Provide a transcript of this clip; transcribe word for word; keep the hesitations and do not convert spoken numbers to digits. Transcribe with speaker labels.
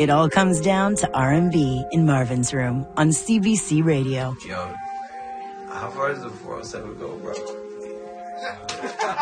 Speaker 1: It all comes down to R and B in Marvin's Room on C B C Radio.
Speaker 2: Yo, how far does the four oh seven go, bro?